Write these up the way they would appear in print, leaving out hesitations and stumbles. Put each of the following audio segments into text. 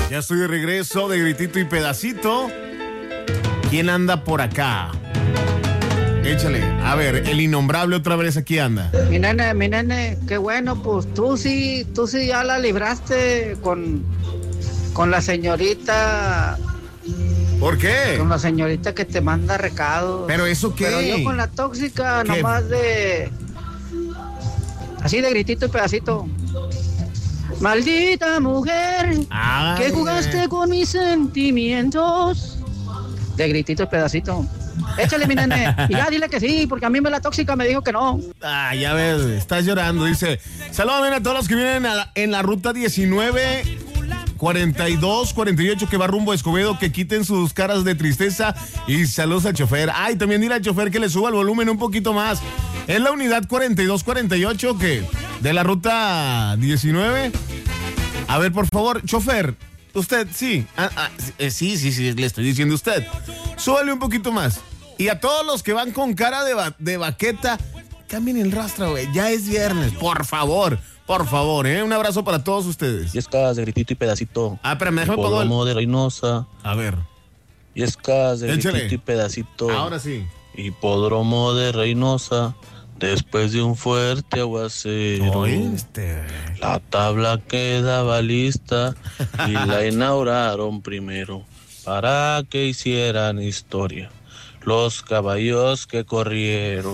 Ya estoy de regreso de Gritito y Pedacito. ¿Quién anda por acá? Échale. A ver, el innombrable otra vez aquí anda. Mi nene, qué bueno, pues tú sí ya la libraste con la señorita. ¿Por qué? Con la señorita que te manda recados. ¿Pero eso qué? Pero yo con la tóxica, ¿Qué? nomás de... Así de Gritito y Pedacito. Maldita mujer, Ay, que jugaste con mis sentimientos. De Gritito y Pedacito. Échale, mi nene. Y ya dile que sí, porque a mí la tóxica me dijo que no. Ah, ya ves, estás llorando. Dice, saludos a todos los que vienen en la ruta 19, 42, 48 que va rumbo a Escobedo, que quiten sus caras de tristeza. Y saludos al chofer. Ay, también dile al chofer que le suba el volumen un poquito más. Es la unidad 4248 que de la ruta 19. A ver, por favor, chofer, usted, sí. Sí, le estoy diciendo a usted. Súbale un poquito más. Y a todos los que van con cara de baqueta, cambien el rastro, güey. Ya es viernes, por favor, Un abrazo para todos ustedes. Yescas de Gritito y Pedacito. Pero déjame pongo Hipódromo de Reynosa. A ver. Yescas de Échale. Gritito y Pedacito. Ahora sí. Hipódromo de Reynosa. Después de un fuerte aguacero, la tabla quedaba lista y la inauguraron primero para que hicieran historia los caballos que corrieron.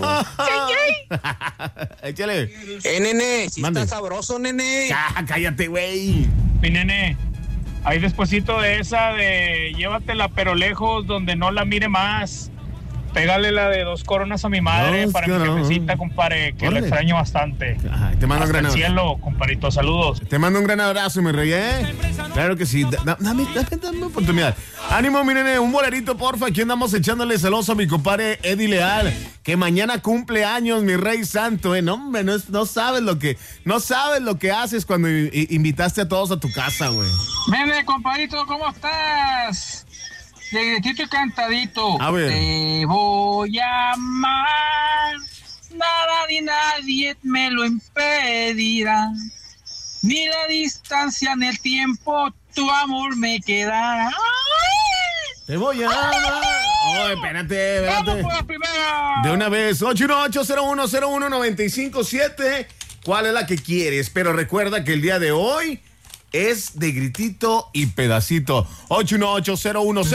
Échale. Nene, si Mande. está sabroso, nene. Cállate, güey. Mi nene, ahí despuesito de esa de llévatela pero lejos donde no la mire más. Pégale la de 2 coronas a mi madre para mi jefecita, compadre, que la extraño bastante. Ajá, te mando un gran Hasta el abrazo. cielo, compadrito, saludos. Te mando un gran abrazo, mi rey, Claro que sí. Dame oportunidad. Ánimo, mi nene, un bolerito, porfa. Aquí andamos echándole saludos a mi compadre Eddie Leal, que mañana cumple años, mi rey santo, No, hombre, no sabes lo que haces cuando invitaste a todos a tu casa, güey. Nene, compadrito, ¿cómo estás? De gritito y cantadito. A ver. Te voy a amar. Nada ni nadie me lo impedirá. Ni la distancia ni el tiempo, tu amor me quedará. Te voy a amar. Oh, espérate. ¡Vamos por la primera! De una vez, 818-0101-957. ¿Cuál es la que quieres? Pero recuerda que el día de hoy es de Gritito y Pedacito. 818-0101.